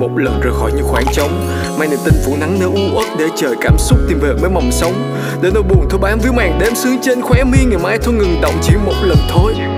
một lần rời khỏi những khoảng trống, mang niềm tin phủ nắng nơi u uất để chờ cảm xúc tìm về mới mầm sống. Để nỗi buồn thôi bám víu màn đêm sương trên khóe mi, ngày mai thôi ngừng động chỉ một lần thôi.